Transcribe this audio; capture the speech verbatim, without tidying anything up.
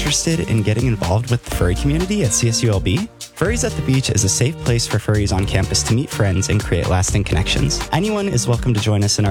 interested in getting involved with the furry community at C S U L B? Furries at the Beach is a safe place for furries on campus to meet friends and create lasting connections. Anyone is welcome to join us in our